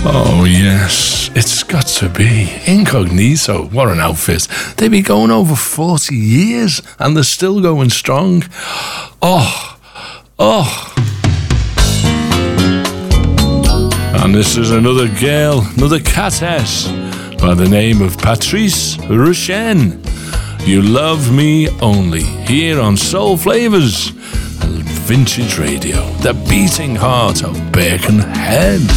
Oh, yes, it's got to be. Incognito, what an outfit. They be going over 40 years and they're still going strong. Oh. And this is another girl, another catess, by the name of Patrice Rushen. You Love Me Only, here on Soul Flavours, Vintage Radio, the beating heart of Birkenhead.